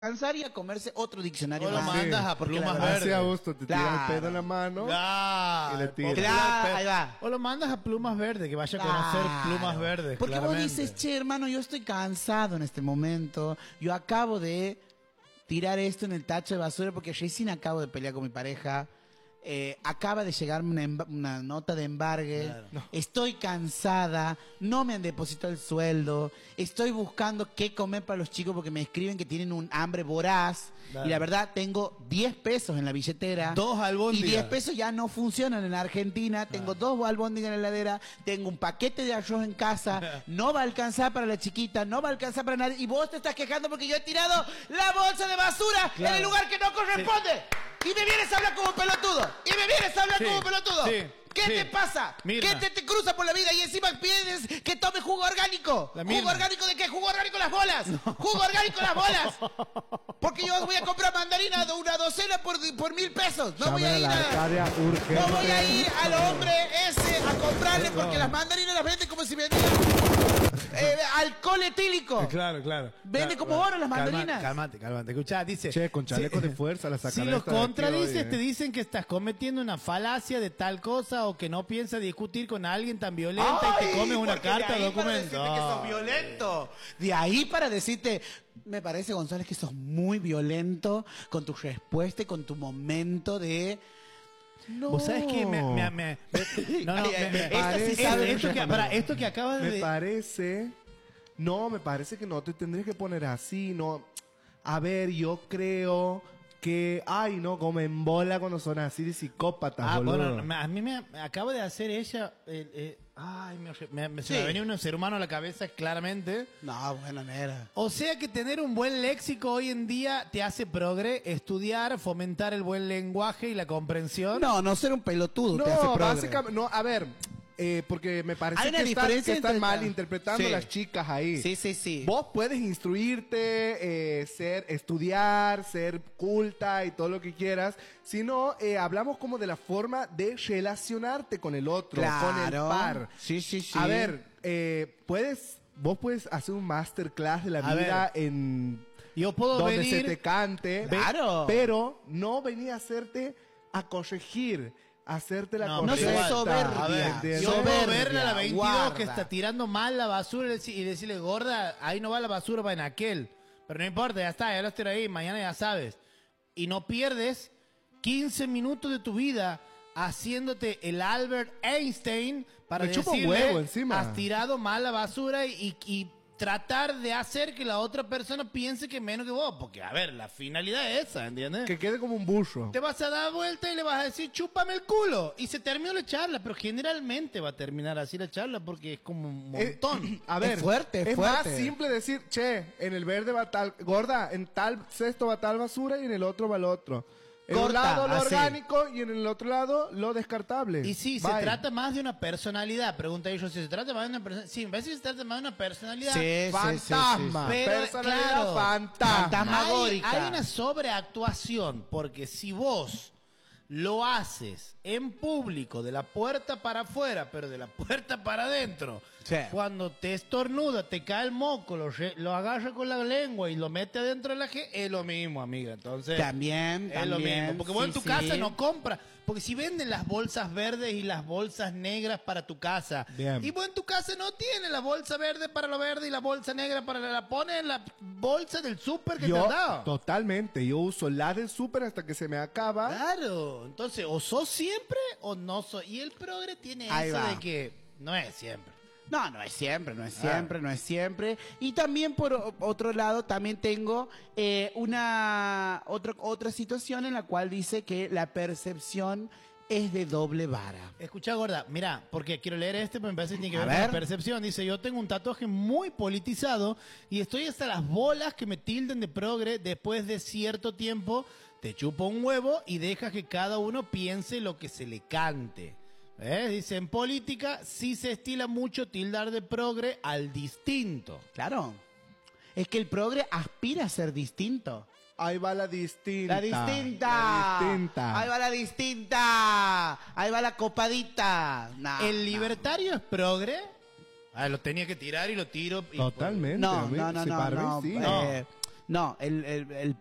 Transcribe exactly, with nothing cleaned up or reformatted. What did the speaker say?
Cansar y a comerse otro diccionario o lo más. mandas a Porque Plumas la verdad- Verdes. Así a gusto, te Claro. tira el pedo en la mano Claro, y le tira. Claro, ahí va. O lo mandas a Plumas Verdes, que vaya a conocer Claro. Plumas Verdes. Porque claramente. vos dices, che, hermano, yo estoy cansado en este momento. Yo acabo de tirar esto en el tacho de basura porque recién acabo de pelear con mi pareja. Eh, acaba de llegarme una, emba- una nota de embargue. Claro. No. Estoy cansada. No me han depositado el sueldo. Estoy buscando qué comer para los chicos porque me escriben que tienen un hambre voraz. Claro. Y la verdad, tengo diez pesos en la billetera. Dos albóndigas. Y diez pesos ya no funcionan en Argentina. Tengo dos albóndigas en la heladera. Tengo un paquete de arroz en casa. No va a alcanzar para la chiquita. No va a alcanzar para nadie. Y vos te estás quejando porque yo he tirado la bolsa de basura Claro. en el lugar que no corresponde. Y me vienes a hablar como pelotudo. Y me vienes a hablar Sí, como pelotudo. sí, ¿Qué sí. te pasa? Mirna. ¿Qué te, te cruza por la vida? Y encima pides que tome jugo orgánico. La ¿Jugo Mirna. orgánico de qué? ¿Jugo orgánico las bolas? ¿Jugo orgánico las bolas? Porque yo voy a comprar mandarina de una docena por, por mil pesos. No voy Llamen a a ir la a... Arcadia urgente. No voy a ir al hombre ese a comprarle porque las mandarinas las venden como si vendieran eh, alcohol etílico. Claro, claro. Vende Claro, como claro. oro las mandarinas. Cálmate, cálmate, cálmate. Escuchá, dice... Che, con chaleco Sí. de fuerza la sacan Si esta los de aquí, contradices, oye. te dicen que estás cometiendo una falacia de tal cosa o que no piensas discutir con alguien tan violenta y te Ay, comes una porque carta de o ahí para documento. decirte que sos violento. De ahí para decirte, me parece, González, que sos muy violento con tu respuesta y con tu momento de... No. ¿Vos sabés qué? Me, me, me- me- no, no, Ay, me- ay, me- esta sí esto- sabe esto, que, responder. pará, esto que acabas Me de... parece... No, me parece que no te tendrías que poner así, no. A ver, yo creo que... Ay, no, como en bola cuando son así de psicópatas, Ah, boludo. bueno, me- a mí me, me acaba de hacer ella... eh, eh, ay, me, me, me- se Sí. me venía un ser humano a la cabeza claramente. No, bueno, nera. O sea que tener un buen léxico hoy en día te hace progre, estudiar, fomentar el buen lenguaje y la comprensión. No, no ser un pelotudo No, te hace progre. básicamente... No, a ver... eh, porque me parece Hay una que están, diferencia que están entre- mal interpretando Sí. las chicas ahí. Sí, sí, sí. Vos puedes instruirte, eh, ser, estudiar, ser culta y todo lo que quieras. Si no, eh, hablamos como de la forma de relacionarte con el otro, con el Claro. par. Sí, sí, sí. A ver, eh, puedes, vos puedes hacer un masterclass de la A vida en Yo puedo donde venir... se te cante. Claro. Pero no venía a hacerte a corregir, a hacerte la No, No pero seas igual, soberbia. A ver, ¿entiendes? yo puedo Soberbia, verle a la veintidós guarda. que está tirando mal la basura y deci- y decirle, gorda, ahí no va la basura, va en aquel. Pero no importa, ya está, ya lo estoy ahí, mañana ya sabes. Y no pierdes quince minutos de tu vida haciéndote el Albert Einstein para Me chupa un decirle, huevo encima. has tirado mal la basura y, y tratar de hacer que la otra persona piense que menos que vos. Porque, a ver, la finalidad es esa, ¿entiendes? Que quede como un burro. Te vas a dar vuelta y le vas a decir, chúpame el culo. Y se terminó la charla, pero generalmente va a terminar así la charla porque es como un Eh, montón. a ver, Es fuerte, es es fuerte. más simple decir, che, en el verde va tal, gorda, en tal cesto va tal basura y en el otro va el otro. En un Corta, lado lo así. orgánico y en el otro lado lo descartable. Y sí, Bye. se trata más de una personalidad. Pregunta ellos si se trata más de una personalidad. Sí, me parece que se trata más de una personalidad. Sí, sí, Fantasma. sí, sí. Pero, Personalidad claro, fantasma. Hay, Fantasmagórica. hay una sobreactuación, porque si vos lo haces en público, de la puerta para afuera, pero de la puerta para adentro, Sí. cuando te estornuda, te cae el moco, lo, re- lo agarra con la lengua y lo mete adentro de la gente, es lo mismo, amiga. Entonces, También, es lo también, mismo. Porque vos sí, en tu sí. casa no compras. Porque si venden las bolsas verdes y las bolsas negras para tu casa, Bien. y vos en tu casa no tienes la bolsa verde para lo verde y la bolsa negra para la, la pones en la bolsa del súper que te Yo, han dado. totalmente, yo uso la del súper hasta que se me acaba. Claro, entonces o sos siempre o no sos. Y el progre tiene Ahí eso va. de que no es siempre. No, no es siempre, no es Ah. siempre, no es siempre. Y también por o- otro lado, también tengo eh, una otra, otra situación en la cual dice que la percepción es de doble vara. Escucha, gorda, mira, porque quiero leer este, pero me parece que tiene que A ver, con ver. la percepción. Dice, yo tengo un tatuaje muy politizado y estoy hasta las bolas que me tilden de progre. Después de cierto tiempo, te chupo un huevo y dejas que cada uno piense lo que se le cante. ¿Eh? Dice, en política sí se estila mucho tildar de progre al distinto. Claro. Es que el progre aspira a ser distinto. Ahí va la distinta. La distinta. La distinta. Ahí va la distinta. Ahí va la copadita. Nah, ¿El nah. libertario es progre? Ah, lo tenía que tirar y lo tiro. y- Totalmente. No, a mí, no, no, sí, no, para mí no, sí. eh, No. no, No, el, el, el